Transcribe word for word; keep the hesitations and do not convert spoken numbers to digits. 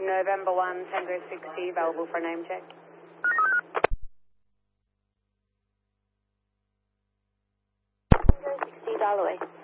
November one, Tango sixty, available for a name check. Tango sixty, dial away.